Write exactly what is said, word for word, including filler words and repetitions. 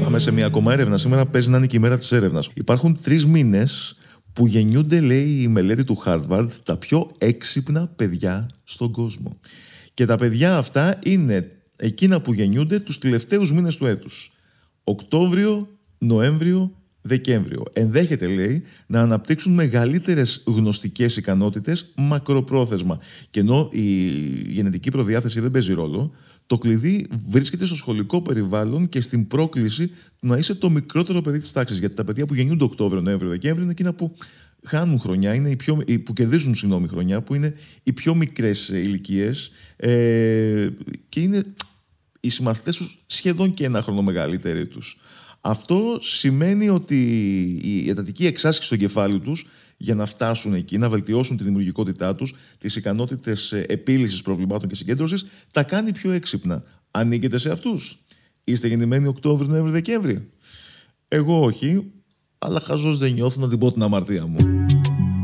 Πάμε σε μια ακόμα έρευνα. Σήμερα παίζει να είναι και η μέρα της έρευνας. Υπάρχουν τρεις μήνες που γεννιούνται, λέει η μελέτη του Harvard, τα πιο έξυπνα παιδιά στον κόσμο. Και τα παιδιά αυτά είναι εκείνα που γεννιούνται τους τελευταίους μήνες του έτους. Οκτώβριο, Νοέμβριο, Δεκέμβριο. Ενδέχεται, λέει, να αναπτύξουν μεγαλύτερες γνωστικές ικανότητες μακροπρόθεσμα. Και ενώ η γενετική προδιάθεση δεν παίζει ρόλο, το κλειδί βρίσκεται στο σχολικό περιβάλλον και στην πρόκληση του να είσαι το μικρότερο παιδί της τάξης. Γιατί τα παιδιά που γεννιούνται Οκτώβριο, Νοέμβριο, Δεκέμβριο είναι εκείνα που χάνουν χρονιά, είναι οι πιο, που κερδίζουν συγγνώμη, χρονιά, που είναι οι πιο μικρές ηλικίες ε, και είναι οι συμμαθητές τους σχεδόν και ένα χρόνο μεγαλύτεροι τους. Αυτό σημαίνει ότι η εντατική εξάσκηση στο κεφάλι τους για να φτάσουν εκεί, να βελτιώσουν τη δημιουργικότητά τους, τις ικανότητες επίλυσης προβλημάτων και συγκέντρωσης, τα κάνει πιο έξυπνα. Ανήκετε σε αυτούς? Είστε γεννημένοι Οκτώβριο, Νοέμβριο, Δεκέμβριο? Εγώ όχι, αλλά χαζός δεν νιώθω να την πω την αμαρτία μου.